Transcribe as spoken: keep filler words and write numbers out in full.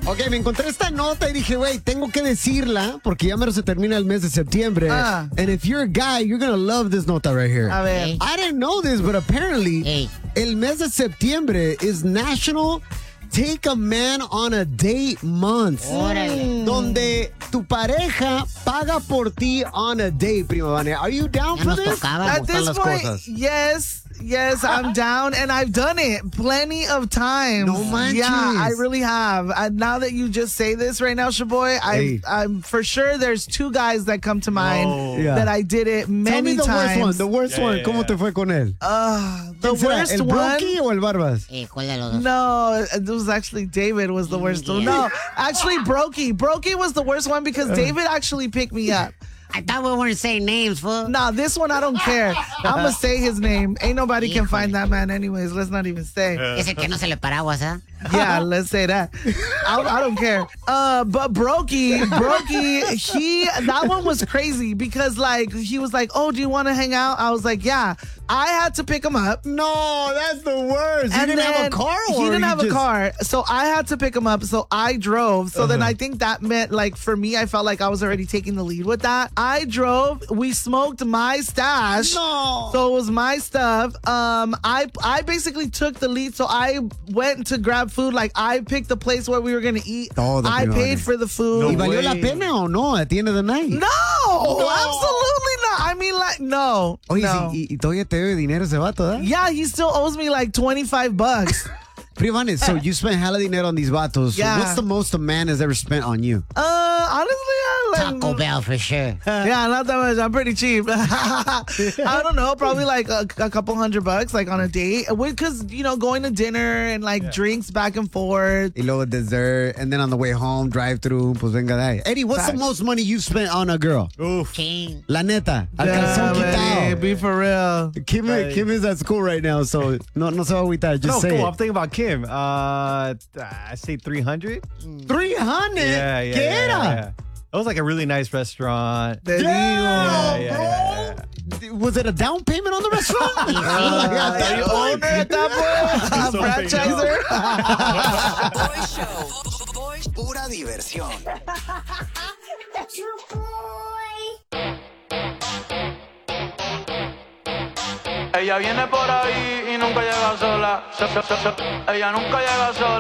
Ok, me encontré esta nota y dije, güey, tengo que decirla porque ya menos se termina el mes de septiembre. Ah. And if you're a guy, you're gonna love this nota right here. A ver. I didn't know this, but apparently, Hey. el mes de septiembre is National Take a Man on a Date Month. Órale. Donde tu pareja paga por ti on a date, prima Vania. Are you down Ya for nos this? tocaba. At ¿Cómo están this las point, cosas? yes, yes, I'm down, and I've done it plenty of times. No manches. Yeah, I really have. And now that you just say this right now, Shaboy, I, Hey. I'm for sure there's two guys that come to mind Oh. Yeah. that I did it Tell me many the times. worst one. The worst Yeah, one. yeah, ¿Cómo yeah. te fue con él? Uh, the ¿Quién será? worst ¿El one. Brokey o el Barbas? Eh, ¿cuál de los dos? No, it was actually David was the worst one. Yeah. No, actually Brokey. Brokey was the worst one because David actually picked me up. I thought we weren't saying names, fool. Nah, this one I don't care. I'm gonna say his name. Ain't nobody can Híjole. find that man anyways. Let's not even say. Es el que no se le paraguas, ¿ah? Yeah, let's say that. I, I don't care. Uh, but Brokey, Brokey, he that one was crazy because like he was like, "Oh, do you want to hang out?" I was like, "Yeah." I had to pick him up. No, that's the worst. You And didn't have a then car? He or didn't you have just- a car. So I had to pick him up. So I drove. So then Uh-huh. I think that meant like for me, I felt like I was already taking the lead with that. I drove. We smoked my stash. No. So it was my stuff. Um, I I basically took the lead. So I went to grab food. Like I picked the place where we were gonna eat. Todo, I prima paid Vania. for the food. ¿Y No valió la way. pena o no at the end of the night? No, absolutely not. I mean, like, no. Oye, no. sí, y, y todavía te debe dinero ese vato, ¿verdad? Yeah, he still owes me like twenty-five bucks. Prima Vania, so you spent hella dinero on these vatos. Yeah. What's the most a man has ever spent on you? Uh, honestly, I like Taco Bell for sure. Yeah, not that much. I'm pretty cheap. I don't know, probably like a, a couple hundred bucks, like on a date. Because, you know, going to dinner and like drinks back and forth. Y luego dessert, and then on the way home, drive through, pues venga de ahí. Eddie, what's the Facts. most money you've spent on a girl? Oof. King. La neta, al Yeah, calzón baby, quitado. be for real. Kim, Ay. Kim is at school right now, so no, no se va a agüitar. Just No, say cool. it. I'm thinking about Kim. Uh, I say three hundred. three hundred? Yeah, yeah. ¿Qué yeah, era? yeah. It was like a really nice restaurant. Te Yeah, Yeah, yeah, bro. yeah, Was it a down payment on the restaurant? Sí, sí. At that Are you point? owner at that point? So Franchiser? Boy Show. Boy, pura diversión. Ella viene por ahí y nunca llega sola. So- so- so- so- Ella nunca llega sola.